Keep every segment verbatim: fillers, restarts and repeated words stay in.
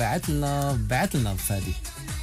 بعت لنا بعت لنا فادي.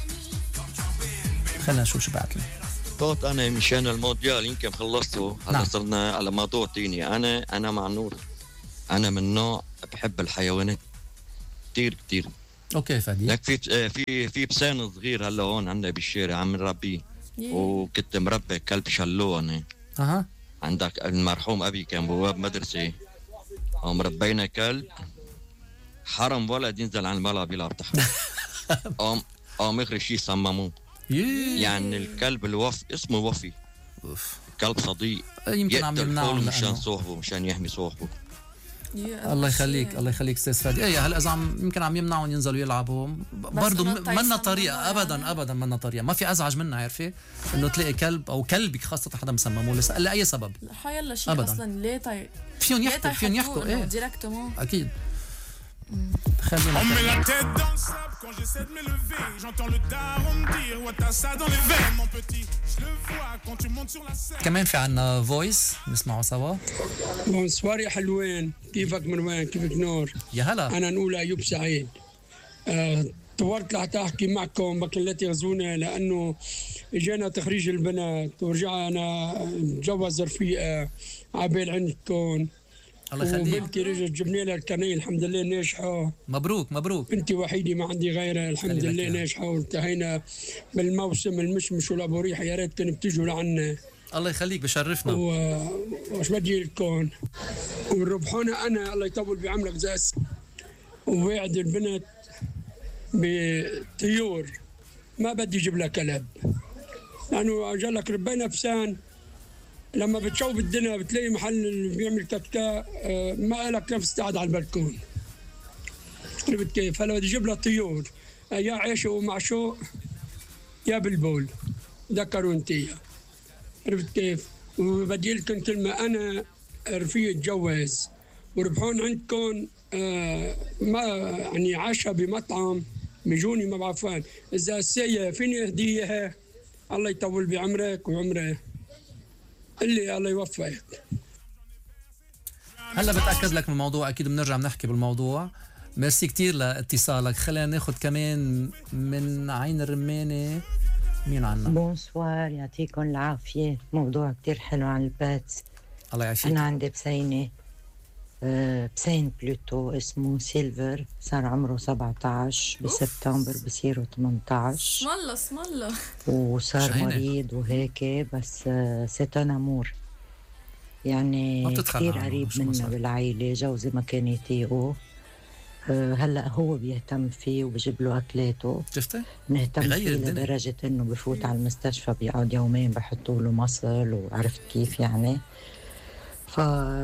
خلينا نشوف شو بعت لنا. صوت أنا مشان المونديال يمكن خلصته. هلا نعم. صرنا على موضوع تاني. أنا أنا مع نور. أنا من نوع بحب الحيوانات كتير كتير. اوكي فادي. لك في في في بسان صغير هلا هون عندنا بالشارع عم نربيه. وكنت مربي كلب شلو أنا. اها. عندك المرحوم أبي كان بواب مدرسة. ومربينا كلب. حرم ولد ينزل عن الملعب يلعب تحت. قام قام اخر شيء صمموه. يعني الكلب الوفي اسمه وفي. كلب صديق. يمكن عم يمنعه مشان صاحبه مشان يحمي صاحبه. الله يخليك الله يخليك استاذ فادي. ايه هلا اذا عم يمكن عم يمنعهم ينزلوا يلعبوا برضه منا طريقه ابدا ابدا منا طريقه ما في ازعج منها. عارفه انه تلاقي كلب او كلبك خاصه حدا مسممه لس... لاي سبب حيلا شيء أبداً. اصلا ليه طيب فيهم يحكوا فيهم يحكوا ايه ديريكتومون اكيد. On met la tête dans le sable quand j'essaie de me lever. J'entends le daron me dire ouais t'as ça dans les veines mon petit. Je le vois quand tu montes sur la scène. كمان في عنا فويس نسمعه سوا. بونسوار يا حلوين. كيفك من وين؟ كيفك نور؟ يا هلا. انا نقول ايوب سعيد. أه طورت لحتى احكي معكم بكن لا تغزونا لانه اجينا تخريج البنات ورجعنا نتجوز رفيقه عبال عندكم. الله يخليك. وبنتي رجعت جبنا لها الكنيه الحمد لله ناجحه. مبروك مبروك. بنتي وحيده ما عندي غيرها الحمد لله ناجحه. وانتهينا بالموسم المشمش والابو ريحه. يا ريت كانوا بتيجوا لعنا. الله يخليك بشرفنا. وش بدي لكم وربحونا انا الله يطول بعمرك زاس. ووعد البنت بطيور ما بدي اجيب لها كلب لانه اجى لك ربينا فسان. لما بتشوف الدنيا بتلاقي محل اللي بيعمل كتكا ما لك نفس تقعد على البلكون. عرفت كيف؟ هلا بدي اجيب لها طيور يا عيشه ومعشوق يا بلبل ذكروا انتيا. عرفت كيف؟ وبدي لكم كلمه انا رفيق اتجوز وربحون عندكم آه ما يعني عشاء بمطعم بيجوني ما بعرفان اذا السيئه فيني اهديها. الله يطول بعمرك وعمره اللي الله يوفقك. هلا بتاكد لك من الموضوع اكيد بنرجع بنحكي بالموضوع. ميرسي كتير لاتصالك. خلينا ناخذ كمان من عين الرمانه. مين عنا؟ بونسوار يعطيكم العافيه. موضوع كتير حلو عن البات. الله يعافيك. انا عندي بسينه أه بسين بلوتو اسمه سيلفر صار عمره سبعة عشر بسبتمبر بصيروا ثمانية عشر. اسم الله اسم الله. وصار مريض وهيك بس أه ستان امور يعني كتير قريب منا بالعائله. جوزي ما كان يطيقه. أه هلا هو بيهتم فيه وبجيب له اكلاته. شفتي؟ بنهتم فيه لدرجه انه بفوت على المستشفى بيقعد يومين بحطوا له مصل وعرفت كيف يعني. ف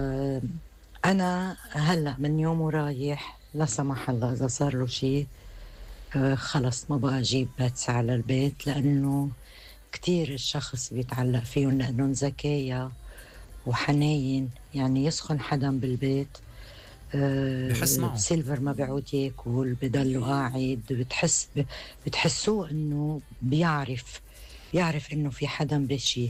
أنا هلأ من يوم ورايح لا سمح الله إذا صار له شيء آه خلص ما بقى أجيب باتس على البيت لأنه كتير الشخص بيتعلق فيهم لأنهم ذكية وحنين. يعني يسخن حدا بالبيت آه بحس معه. سيلفر ما بيعود ياكل بضله قاعد. بتحس بتحسوه إنه بيعرف بيعرف إنه في حدا بشي.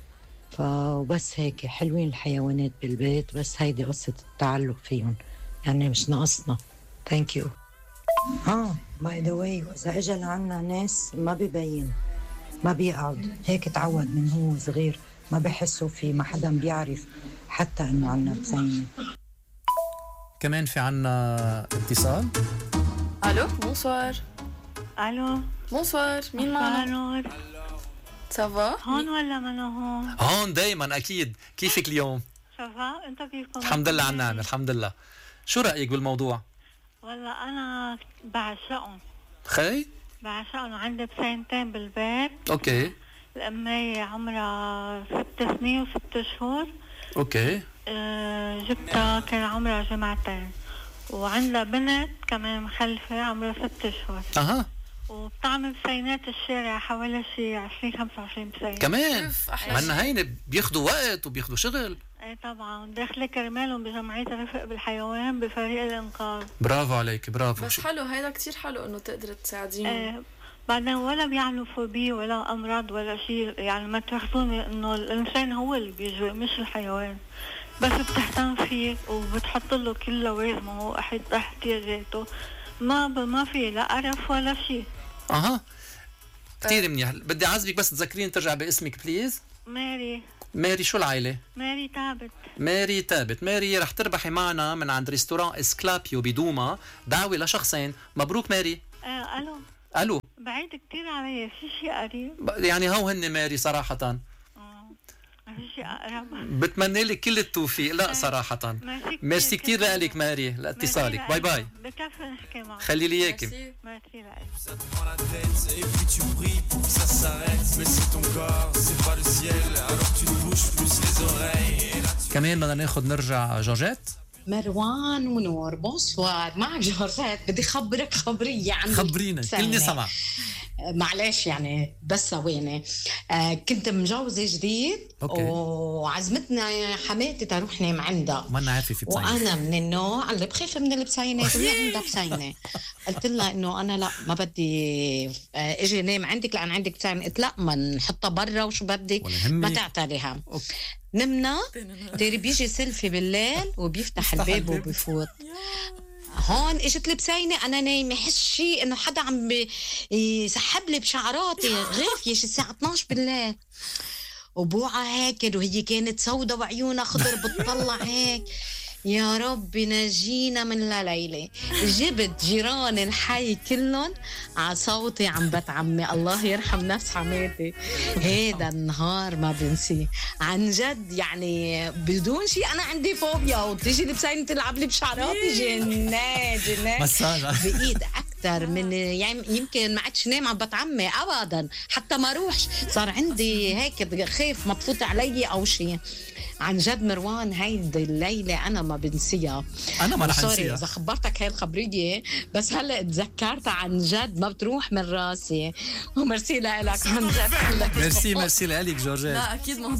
فبس هيك حلوين الحيوانات بالبيت بس هيدي قصة التعلق فيهم يعني مش ناقصنا. ثانك يو. اه باي ذا واي إذا إجا لعنا ناس ما ببين ما بيقعد هيك تعود من هو صغير ما بحسوا فيه ما حدا بيعرف حتى إنه عنا بسينة. كمان في عنا اتصال. الو بونسوار. الو بونسوار مين معنا؟ سافا هون ولا منو هون؟ هون دايما اكيد. كيفك اليوم؟ سافا انت كيفكم؟ الحمد لله على النعمه الحمد لله. شو رايك بالموضوع؟ والله انا بعشقهم. خي بعشقهم وعندي بسنتين بالبيت. اوكي. الأمية عمرها ست سنين وست شهور. اوكي. أه جبتها كان عمرها جمعتين. وعندها بنت كمان مخلفة عمرها ست شهور. اها. وبتعمل بسينات الشارع حوالي شي عشرين خمسة وعشرين بسينة كمان. منا هينة بياخدوا وقت وبياخدوا شغل. ايه طبعا داخله كرمالهم بجمعية رفق بالحيوان بفريق الانقاذ. برافو عليك برافو. بس حلو هيدا كتير حلو انه تقدر تساعديهم. ايه بعدين ولا بيعملوا فوبيا ولا امراض ولا شيء يعني ما تاخذوني انه الانسان هو اللي بيجوع مش الحيوان. بس بتهتم فيه وبتحط له كل لوازمه واحد احتياجاته ما ب... ما في لا قرف ولا شيء. اها كثير منيح. بدي اعذبك بس تذكرين ترجع باسمك بليز. ماري. ماري شو العائله؟ ماري تابت. ماري تابت. ماري رح تربحي معنا من عند ريستوران اسكلابيو بدوما دعوه لشخصين. مبروك ماري. آه الو. الو. بعيد كثير علي، في شيء قريب؟ يعني هو هن ماري صراحه. اه في شيء اقرب. بتمنى لك كل التوفيق. لا صراحه ميرسي, ميرسي كثير لك ماري لاتصالك. باي باي. بكفي نحكي معك. خلي لي اياكي. ميرسي لك. كمان بدنا ناخذ نرجع جورجيت. مروان ونور بونسوار. معك جورجيت، بدي خبرك خبرية عن خبرينا كلني سمع. معلش يعني بس ثواني. آه كنت مجوزة جديد أوكي. وعزمتنا حماتي تروح نام عندها. ما أنا عارفة في بسينة. وأنا من النوع اللي بخاف من البسينات وهي عندها بسينة. قلت لها إنه أنا لا ما بدي أجي نام عندك لأن عندك بسينة. قلت لا ما نحطها برا وشو بدك ما تعتريها. نمنا تيري بيجي سيلفي بالليل وبيفتح الباب وبيفوت. هون اجت لي بسينة انا نايمه، حس شيء انه حدا عم يسحب لي بشعراتي غافيه شي الساعه اثنعش بالليل وبوعة هيك وهي كانت سودة وعيونها خضر بتطلع هيك. يا رب نجينا من ليلة. جبت جيران الحي كلهم على صوتي عم بتعمي. الله يرحم نفس حماتي. هيدا النهار ما بنسيه عن جد، يعني بدون شيء انا عندي فوبيا وتيجي البسينة تلعب لي بشعراتي. جنات جنات بقيت اكثر من يعني يمكن ما عدتش نام عم بتعمي ابدا حتى ما اروحش. صار عندي هيك خايف مطفوت علي او شيء. عن جد مروان هيدي الليلة أنا ما بنسيها. أنا ما رح نسيها إذا خبرتك هاي الخبرية بس هلأ تذكرتها عن جد ما بتروح من راسي. ومرسي لك عن جد. ميرسي ميرسي لك جورجيت. لا أكيد